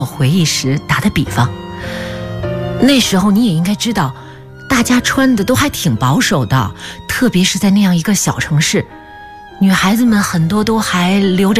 回忆时打的比方。那时候你也应该知道，大家穿的都还挺保守的，特别是在那样一个小城市，女孩子们很多都还留着